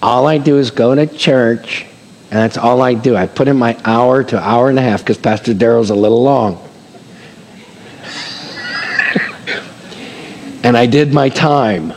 all I do is go to church, and that's all I do. I put in my hour to hour and a half because Pastor Daryl's a little long. And I did my time.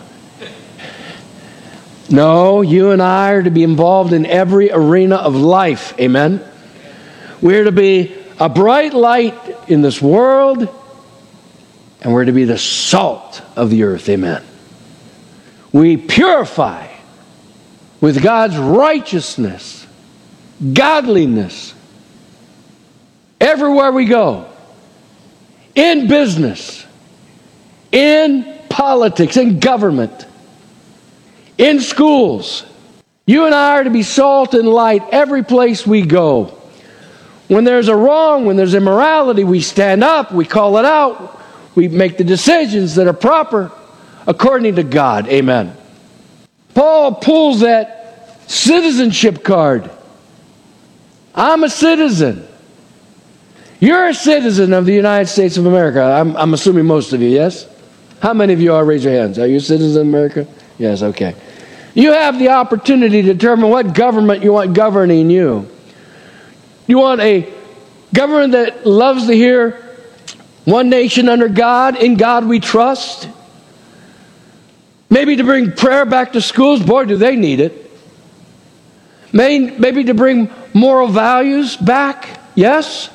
No, you and I are to be involved in every arena of life. Amen? We're to be a bright light in this world, and we're to be the salt of the earth. Amen. We purify with God's righteousness, godliness, everywhere we go, in business, in politics, in government, in schools. You and I are to be salt and light every place we go. When there's a wrong, when there's immorality, we stand up, we call it out, we make the decisions that are proper according to God. Amen. Paul pulls that citizenship card. I'm a citizen. You're a citizen of the United States of America. I'm assuming most of you, yes? How many of you are? Raise your hands. Are you a citizen of America? Yes, okay. You have the opportunity to determine what government you want governing you. You want a government that loves to hear one nation under God, in God we trust. Maybe to bring prayer back to schools. Boy, do they need it. Maybe to bring moral values back. Yes?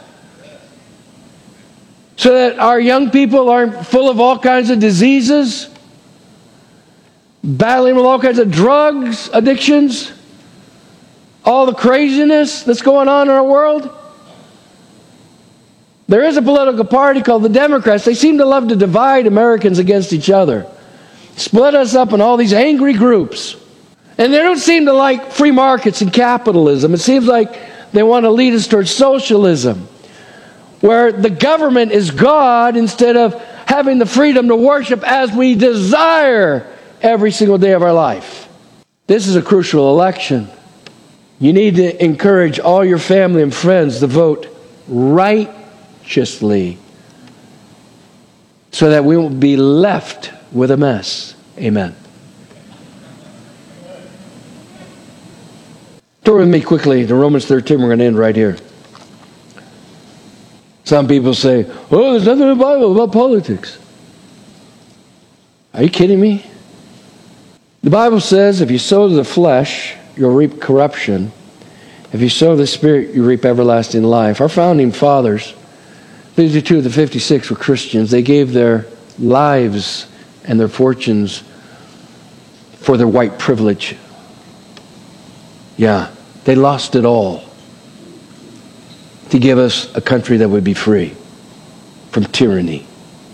So that our young people aren't full of all kinds of diseases, battling with all kinds of drugs, addictions, all the craziness that's going on in our world. There is a political party called the Democrats. They seem to love to divide Americans against each other, split us up in all these angry groups. And they don't seem to like free markets and capitalism. It seems like they want to lead us towards socialism, where the government is God instead of having the freedom to worship as we desire every single day of our life. This is a crucial election. You need to encourage all your family and friends to vote righteously so that we won't be left with a mess. Amen. Turn with me quickly to Romans 13. We're going to end right here. Some people say, oh, there's nothing in the Bible about politics. Are you kidding me? The Bible says if you sow to the flesh, you'll reap corruption. If you sow to the Spirit, you reap everlasting life. Our founding fathers, 52 of the 56 were Christians. They gave their lives and their fortunes for their white privilege. Yeah, they lost it all to give us a country that would be free from tyranny.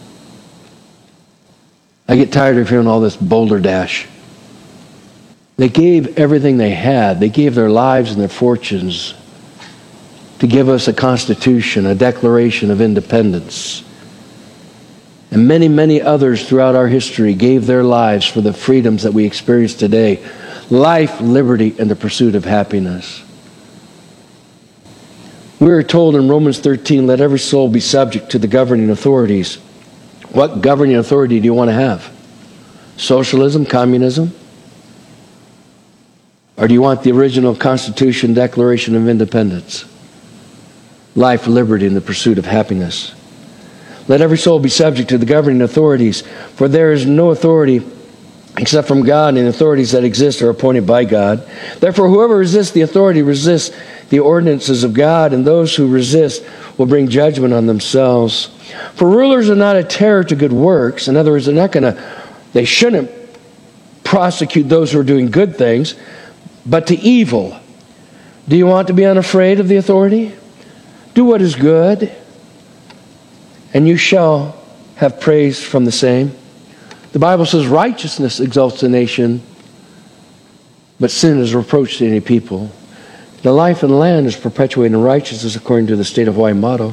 I get tired of hearing all this boulder dash. They gave everything they had. They gave their lives and their fortunes to give us a constitution, a declaration of independence. And many, many others throughout our history gave their lives for the freedoms that we experience today. Life, liberty, and the pursuit of happiness. We are told in Romans 13, let every soul be subject to the governing authorities. What governing authority do you want to have? Socialism, communism? Or do you want the original Constitution, Declaration of Independence? Life, liberty, and the pursuit of happiness. Let every soul be subject to the governing authorities, for there is no authority except from God, and authorities that exist are appointed by God. Therefore, whoever resists the authority resists the ordinances of God, and those who resist will bring judgment on themselves. For rulers are not a terror to good works. In other words, they shouldn't prosecute those who are doing good things, but to evil. Do you want to be unafraid of the authority? Do what is good, and you shall have praise from the same. The Bible says righteousness exalts a nation, but sin is reproach to any people. The life and land is perpetuating righteousness according to the State of Hawaii motto.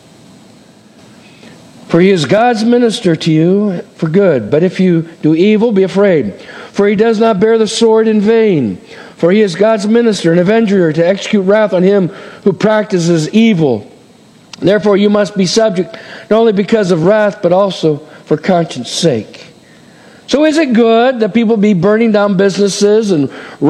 For he is God's minister to you for good. But if you do evil, be afraid. For he does not bear the sword in vain. For he is God's minister, an avenger to execute wrath on him who practices evil. Therefore you must be subject, not only because of wrath, but also for conscience sake. So is it good that people be burning down businesses and